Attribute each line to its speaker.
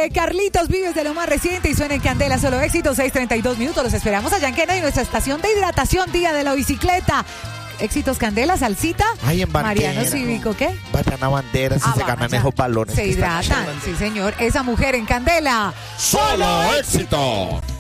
Speaker 1: Carlitos Vives de lo más reciente y suena en Candela, solo éxito, 6:32 minutos. Los esperamos allá en Kennedy, nuestra estación de hidratación, día de la bicicleta. Éxitos Candela, salsita.
Speaker 2: Ay, en bandera.
Speaker 1: Mariano Cívico, ¿qué?
Speaker 2: Vayan a bandera si se ganan esos balones.
Speaker 1: Se hidratan, sí señor. Esa mujer en Candela.
Speaker 2: ¡Solo éxito!